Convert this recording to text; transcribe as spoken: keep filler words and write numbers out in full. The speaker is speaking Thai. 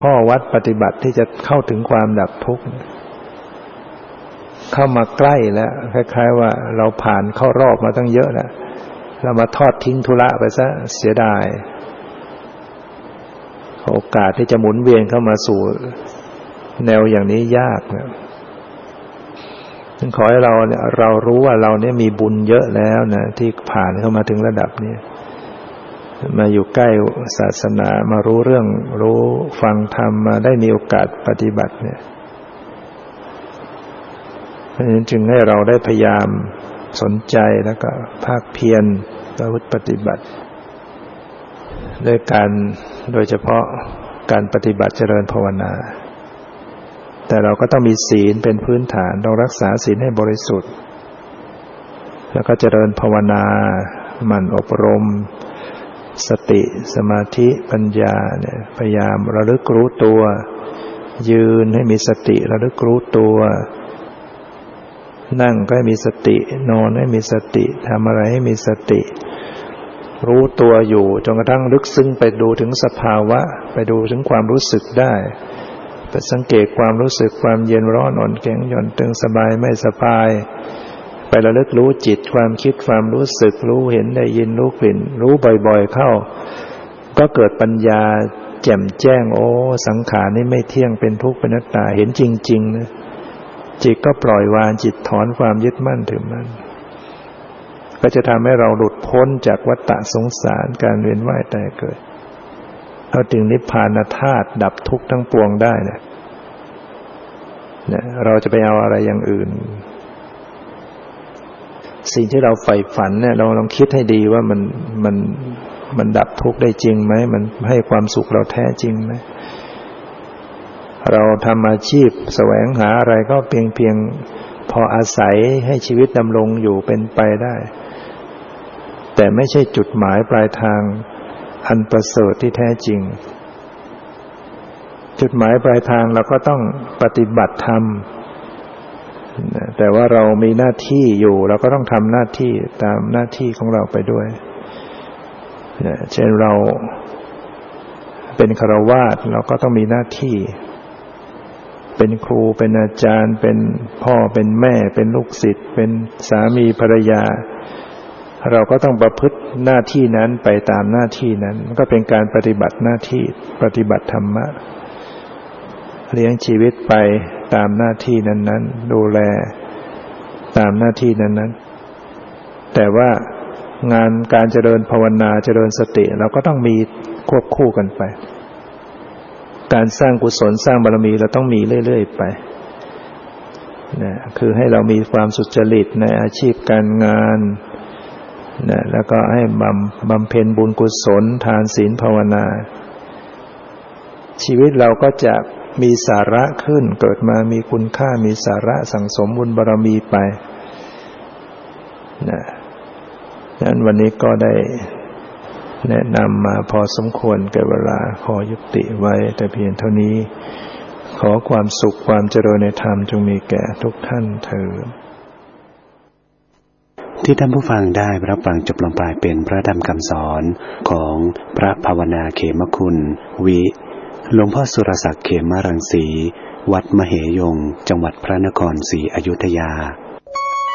ข้อวัดปฏิบัติที่จะเข้าถึงความดับทุกข์เข้ามาใกล้แล้วคล้ายๆว่าเราผ่านเข้ารอบมาตั้งเยอะแล้วเรามาทอดทิ้งธุระไปซะเสียดายโอกาสที่จะหมุนเวียนเข้ามาสู่แนวอย่างนี้ยากนะขอให้เราเนี่ยเรารู้ว่าเราเนี่ยมีบุญเยอะแล้วนะที่ผ่านเข้ามาถึงระดับนี้มาอยู่ใกล้ศาสนามารู้เรื่องรู้ฟังธรรมมาได้มีโอกาสปฏิบัติเนี่ยเพราะฉะนั้นจึงให้เราได้พยายามสนใจแล้วก็ภาคเพียรประพฤติปฏิบัติด้วยการโดยเฉพาะการปฏิบัติเจริญภาวนาแต่เราก็ต้องมีศีลเป็นพื้นฐานต้องรักษาศีลให้บริสุทธิ์แล้วก็เจริญภาวนาหมั่นอบรมสติสมาธิปัญญาเนี่ยพยายามระลึกรู้ตัวยืนให้มีสติระลึกรู้ตัวนั่งก็ให้มีสตินอนให้มีสติทำอะไรให้มีสติรู้ตัวอยู่จนกระทั่งลึกซึ้งไปดูถึงสภาวะไปดูถึงความรู้สึกได้ไปสังเกตความรู้สึกความเย็นร้อนอ่อนแข็งหย่อนตึงสบายไม่สบายไประลึกรู้จิตความคิดความรู้สึกรู้เห็นได้ยินรู้กลิ่นรู้บ่อยๆเข้าก็เกิดปัญญาแจ่มแจ้งโอ้สังขารนี่ไม่เที่ยงเป็นทุกข์เป็นอนัตตาเห็นจริงๆนะจิตก็ปล่อยวางจิตถอนความยึดมั่นถือมั่นก็จะทำให้เราหลุดพ้นจากวัฏฏะสงสารการเวียนว่ายตายเกิดเข้าถึงนิพพานธาตุดับทุกข์ทั้งปวงได้นะเนี่ยเราจะไปเอาอะไรอย่างอื่นสิ่งที่เราใฝ่ฝันเนี่ยเราลองคิดให้ดีว่ามันมันมันดับทุกข์ได้จริงไหมมันให้ความสุขเราแท้จริงไหมเราทำอาชีพแสวงหาอะไรก็เพียงเพียงพออาศัยให้ชีวิตดำรงอยู่เป็นไปได้แต่ไม่ใช่จุดหมายปลายทางอันประเสริฐที่แท้จริงจุดหมายปลายทางเราก็ต้องปฏิบัติธรรมแต่ว่าเรามีหน้าที่อยู่เราก็ต้องทำหน้าที่ตามหน้าที่ของเราไปด้วยเช่นเราเป็นฆราวาสเราก็ต้องมีหน้าที่เป็นครูเป็นอาจารย์เป็นพ่อเป็นแม่เป็นลูกศิษย์เป็นสามีภรรยาเราก็ต้องประพฤติหน้าที่นั้นไปตามหน้าที่นั้นมันก็เป็นการปฏิบัติหน้าที่ปฏิบัติธรรมะเลี้ยงชีวิตไปตามหน้าที่นั้นๆดูแลตามหน้าที่นั้นๆแต่ว่างานการเจริญภาวนาเจริญสติเราก็ต้องมีควบคู่กันไปการสร้างกุศลสร้างบารมีเราต้องมีเรื่อยๆไปนะคือให้เรามีความสุจริตในอาชีพการงานนะแล้วก็ให้บำบำเพ็ญบุญกุศลทานศีลภาวนาชีวิตเราก็จะมีสาระขึ้นเกิดมามีคุณค่ามีสาระสั่งสมบุญบารมีไปนะดังนั้นวันนี้ก็ได้แนะนำมาพอสมควรแก่เวลาขอยุติไว้แต่เพียงเท่านี้ขอความสุขความเจริญในธรรมจงมีแก่ทุกท่านเถิดที่ท่านผู้ฟังได้รับฟังจบลงปลายเป็นพระธรรมคำสอนของพระภาวนาเขมคุณวิหลวงพ่อสุรศักดิ์เขมรังสีวัดมเหยงจังหวัดพระนครศรีอยุธยา